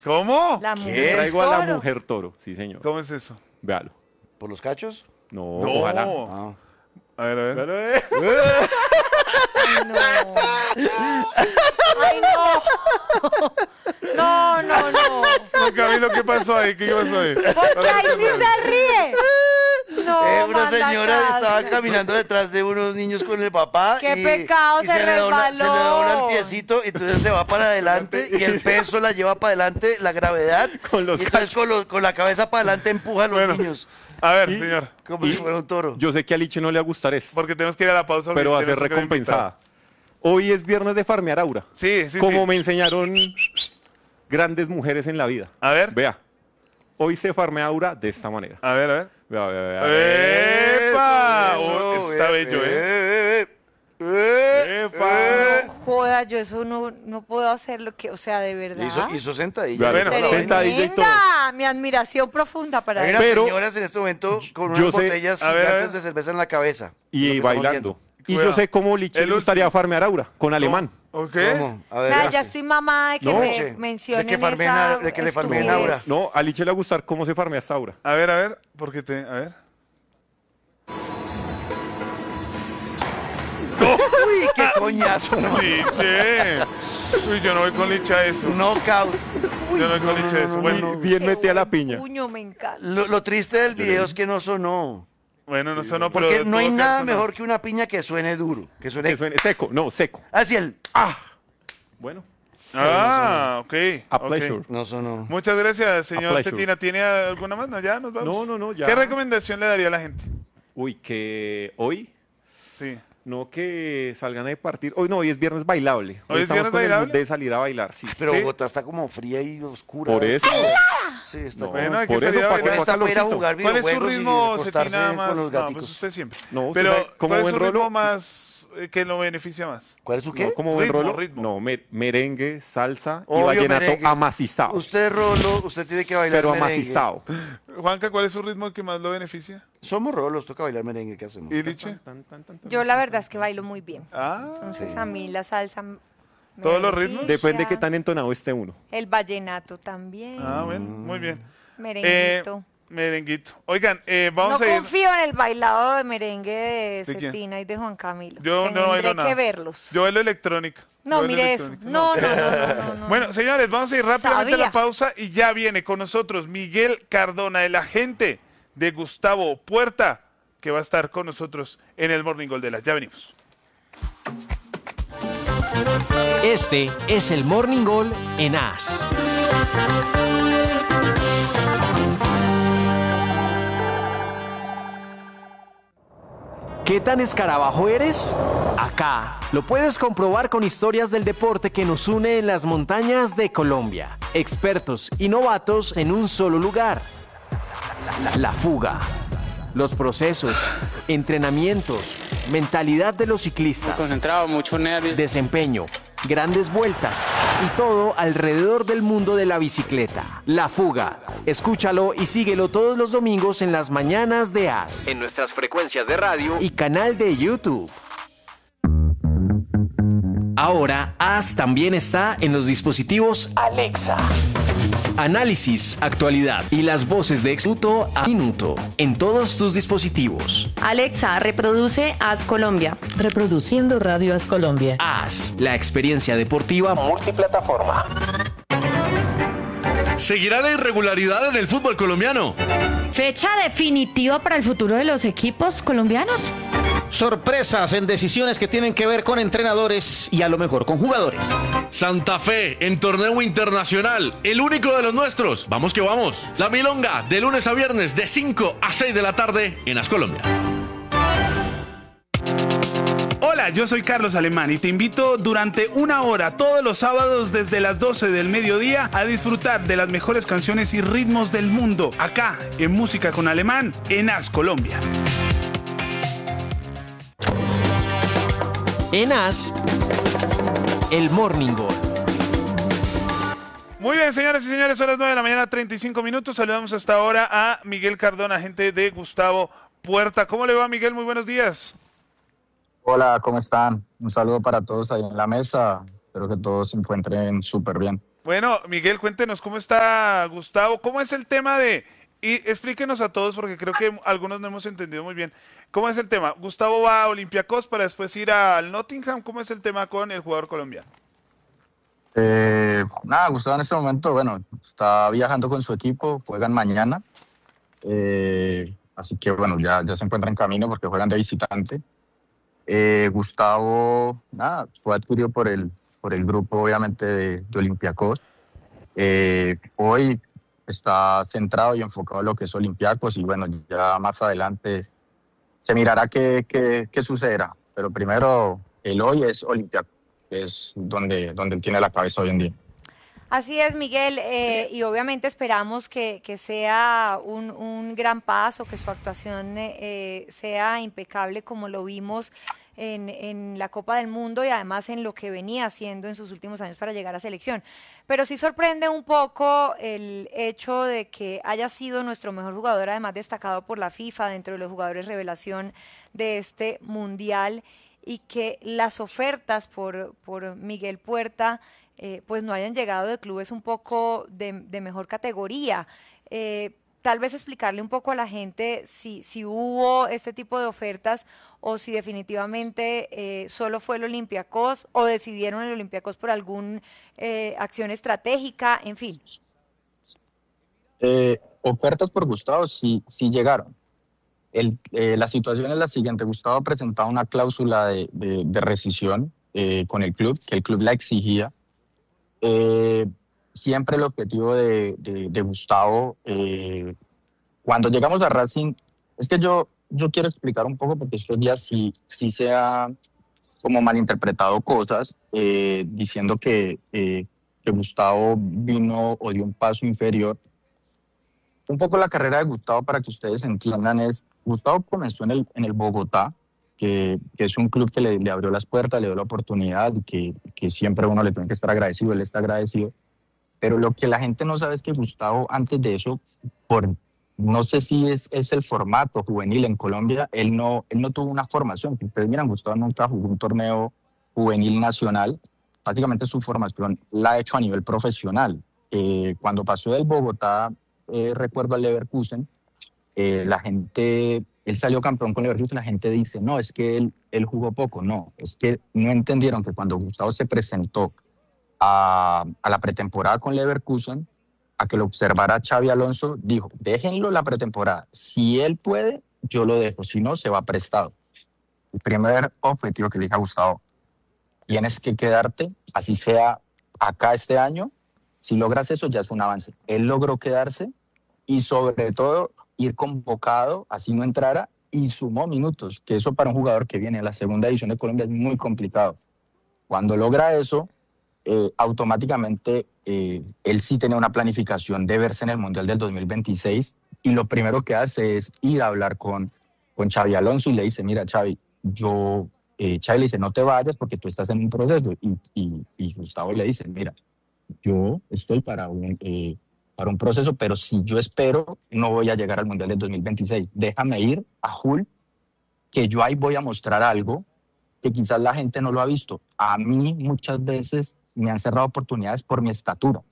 ¿Cómo? La ¿Qué? mujer Traigo a la toro. mujer toro, sí señor. ¿Cómo es eso? Véalo. ¿Por los cachos? No, No. ojalá. Ah. A ver, a ver. Véalo, Ay, no. Ay, no. No, no, no. No, Camilo, ¿qué pasó ahí? ¿Qué pasó ahí? Porque ahí sí se ríe. No, Una señora manda estaba casa. caminando detrás de unos niños con el papá. ¡Qué pecado! y Se le dobla el resbaló. piecito, y entonces se va para adelante y el peso la lleva para adelante, la gravedad. Con los y entonces con la cabeza para adelante empuja a los Bueno. niños. A ver, señor. Como si fuera un toro. Yo sé que a Liche no le va a gustar eso, Porque tenemos que ir a la pausa. pero va a porque ser tenemos un gran recompensada. Hoy es viernes de farmear Aura. Sí, sí, Como sí. me enseñaron grandes mujeres en la vida. A ver. Vea, hoy se farmea Aura de esta manera. A ver, a ver. Vea, vea, vea, vea. ¡Epa! Eso, Oh, está bello, ¡Epa! Joda, yo eso no puedo hacer lo que, o sea, de verdad. Hizo sentadilla. Bueno, Toda la vaina. sentadilla y todo. Tremenda, mi admiración profunda para Hay él. unas Pero- señoras en este momento con unas yo sé- botellas A ver, a gigantes ver. de cerveza en la cabeza. Y Lo que estamos bailando. viendo. Y Cuidado. yo sé cómo Liche El le gustaría último. farmear Aura, con alemán. ¿Ok? ¿Cómo? A ver, Nada, ya gracias. estoy mamada de que No. me Che, mencionen de que farmeen esa de que le farmeen estupidez. Aura. No, a Liche le va a gustar cómo se farmea esta Aura. A ver, porque te... A ver. Uy, qué coñazo. ¡Liche! Uy, yo no voy con Liche a eso. Knockout. Uy, Yo no voy con Liche a eso. Bueno, Bien metí a la Qué piña. puño, me encanta. Lo triste del video es que no sonó. bueno, no sonó, pero... Porque no hay tuvo que nada haber sonado. mejor que una piña que suene duro. Que suene Que suene seco, no, seco. así el. Bueno, Ah, ok. a ok. pleasure. No sonó. Muchas gracias, señor pleasure. Cetina. ¿Tiene alguna más? No, ya nos vamos. No, ya. ¿Qué recomendación le daría a la gente? Uy, que hoy, Sí. no que salgan a partir. Hoy no, hoy es viernes bailable. ¿Hoy es estamos viernes con el mood bailable? de salir a bailar, sí. Pero ¿Sí? Bogotá está como fría y oscura. Por eso. Sí, está No, Bueno, hay que por salir eso, a para que bailar. no está para ir a calorcito. jugar ¿Cuál es su videojuegos y ritmo, acostarse Cetina, más? con los No, pues gaticos. usted siempre. No, usted Pero, sabe, como ¿cuál es buen su ritmo rolo, más que lo beneficia más? ¿Cuál es su qué? no, como buen Ritmo, rolo, ritmo. no, merengue, salsa y Obvio, vallenato merengue. amacizado. Usted, Rolo, usted tiene que bailar Pero merengue. amacizado. Juanca, ¿cuál es su ritmo que más lo beneficia? Somos rolos, toca bailar merengue, ¿qué hacemos? ¿Y Liche? Yo la verdad es que bailo muy bien. Ah, Entonces a mí la salsa me ¿Todos los ritmos? beneficia. Depende de qué tan entonado esté uno. El vallenato también. bueno, muy bien. Merenguito. Merenguito. Oigan, vamos No a ir... confío en el bailado de merengue de ¿De quién? Cetina y de Juan Camilo. Yo no bailo Tendré nada. que verlos. Yo bailo electrónica. No, Yo bailo mire eso. electrónica. No. Bueno, señores, vamos a ir rápidamente a la Sabía. pausa y ya viene con nosotros Miguel Cardona, el agente de Gustavo Puerta, que va a estar con nosotros en el Morning Goldelas. Ya venimos. Este es el Morning Gol en AS. ¿Qué tan escarabajo eres? Acá lo puedes comprobar con historias del deporte que nos une en las montañas de Colombia. Expertos y novatos en un solo lugar. La fuga. Los procesos, entrenamientos, mentalidad de los ciclistas. Concentrado, mucho nervio. Desempeño, grandes vueltas y todo alrededor del mundo de la bicicleta. La Fuga. Escúchalo y síguelo todos los domingos en las mañanas de AS. En nuestras frecuencias de radio y canal de YouTube. Ahora, AS también está en los dispositivos Alexa. Análisis, actualidad y las voces de minuto a minuto en todos tus dispositivos. Alexa, reproduce As Colombia. Reproduciendo Radio As Colombia. AS, la experiencia deportiva multiplataforma. ¿Seguirá la irregularidad en el fútbol colombiano? ¿Fecha definitiva para el futuro de los equipos colombianos? Sorpresas en decisiones que tienen que ver con entrenadores y a lo mejor con jugadores. Santa Fe en torneo internacional, el único de los nuestros. Vamos que vamos. La Milonga de lunes a viernes de 5 a 6 de la tarde en As Colombia. Hola, yo soy Carlos Alemán y te invito durante una hora todos los sábados desde las 12 del mediodía a disfrutar de las mejores canciones y ritmos del mundo acá en Música con Alemán en As Colombia. En AS, el Morning Gol. Muy bien, señoras y señores, son las 9 de la mañana, 35 minutos. Saludamos hasta ahora a Miguel Cardona, agente de Gustavo Puerta. ¿Cómo le va, Miguel? Muy buenos días. Hola, ¿cómo están? Un saludo para todos ahí en la mesa. Espero que todos se encuentren súper bien. Bueno, Miguel, cuéntenos cómo está Gustavo, cómo es el tema y explíquenos a todos porque creo que algunos no hemos entendido muy bien. ¿Cómo es el tema? Gustavo va a Olympiacos para después ir al Nottingham. ¿Cómo es el tema con el jugador colombiano? Nada, Gustavo en este momento, bueno, está viajando con su equipo, juegan mañana. Así que bueno, ya se encuentra en camino porque juegan de visitante. Gustavo, nada, fue adquirido por el grupo obviamente de Olympiacos. Hoy está centrado y enfocado en lo que es Olympiacos y bueno, ya más adelante se mirará qué sucederá. Pero primero, el hoy es Olympiacos, que es donde él tiene la cabeza hoy en día. Así es, Miguel, y obviamente esperamos que sea un gran paso, que su actuación sea impecable como lo vimos en la Copa del Mundo y además en lo que venía haciendo en sus últimos años para llegar a selección. Pero sí sorprende un poco el hecho de que haya sido nuestro mejor jugador, además destacado por la FIFA dentro de los jugadores revelación de este Mundial, y que las ofertas por Miguel Puerta pues no hayan llegado de clubes un poco de mejor categoría. Tal vez explicarle un poco a la gente si hubo este tipo de ofertas o si definitivamente solo fue el Olympiacos o decidieron el Olympiacos por alguna acción estratégica, en fin. Ofertas por Gustavo sí llegaron. La situación es la siguiente: Gustavo ha presentado una cláusula de rescisión con el club, que el club la exigía. Siempre el objetivo de Gustavo, cuando llegamos a Racing, es que yo quiero explicar un poco porque estos días sí se ha como malinterpretado cosas, diciendo que Gustavo vino o dio un paso inferior. Un poco la carrera de Gustavo, para que ustedes entiendan, Gustavo comenzó en el Bogotá, que es un club que le abrió las puertas, le dio la oportunidad y que siempre uno le tiene que estar agradecido, él está agradecido. Pero lo que la gente no sabe es que Gustavo, antes de eso, no sé si es el formato juvenil en Colombia, él no tuvo una formación. Ustedes miran, Gustavo nunca jugó un torneo juvenil nacional. Básicamente su formación la ha hecho a nivel profesional. Cuando pasó del Bogotá, recuerdo al Leverkusen, él salió campeón con Leverkusen, la gente dice, no, es que él jugó poco. No, es que no entendieron que cuando Gustavo se presentó a la pretemporada con Leverkusen, a que lo observara Xavi Alonso, dijo, déjenlo la pretemporada. Si él puede, yo lo dejo. Si no, se va prestado. El primer objetivo que le dije a Gustavo, tienes que quedarte, así sea acá este año. Si logras eso, ya es un avance. Él logró quedarse y sobre todo ir convocado, así no entrara, y sumó minutos, que eso para un jugador que viene a la segunda división de Colombia es muy complicado. Cuando logra eso, automáticamente él sí tenía una planificación de verse en el Mundial del 2026 y lo primero que hace es ir a hablar con Xavi Alonso y le dice, mira Xavi, Xavi le dice, no te vayas porque tú estás en un proceso, y Gustavo le dice, mira, yo estoy para un proceso, pero si yo espero, no voy a llegar al Mundial del 2026. Déjame ir a Hull, que yo ahí voy a mostrar algo que quizás la gente no lo ha visto. A mí muchas veces me han cerrado oportunidades por mi estatura.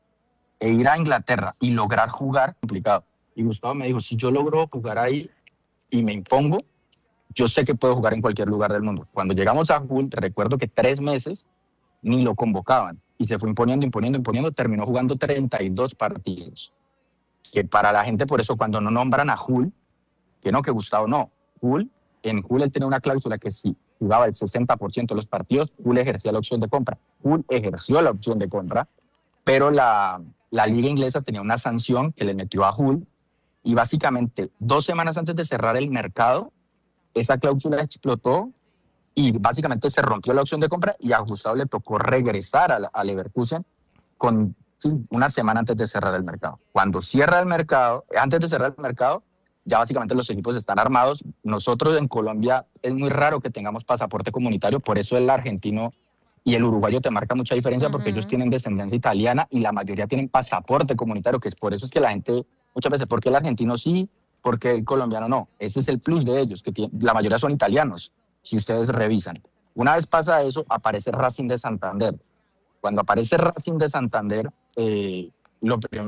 E ir a Inglaterra y lograr jugar, complicado. Y Gustavo me dijo, si yo logro jugar ahí y me impongo, yo sé que puedo jugar en cualquier lugar del mundo. Cuando llegamos a Hull, recuerdo que 3 meses ni lo convocaban. Y se fue imponiendo, terminó jugando 32 partidos. Que para la gente, por eso cuando no nombran a Hull, que Gustavo no. En Hull él tenía una cláusula que si jugaba el 60% de los partidos, Hull ejercía la opción de compra. Hull ejerció la opción de compra, pero la liga inglesa tenía una sanción que le metió a Hull y básicamente 2 semanas antes de cerrar el mercado, esa cláusula explotó y básicamente se rompió la opción de compra y a Gustavo le tocó regresar a Leverkusen con una semana antes de cerrar el mercado. Cuando cierra el mercado, antes de cerrar el mercado, ya básicamente los equipos están armados. Nosotros en Colombia es muy raro que tengamos pasaporte comunitario, por eso el argentino y el uruguayo te marca mucha diferencia, porque ellos tienen descendencia italiana y la mayoría tienen pasaporte comunitario, que es por eso es que la gente muchas veces, ¿por qué el argentino sí? ¿Por qué el colombiano no? Ese es el plus de ellos, que la mayoría son italianos, si ustedes revisan. Una vez pasa eso, aparece Racing de Santander. Cuando aparece Racing de Santander, lo primero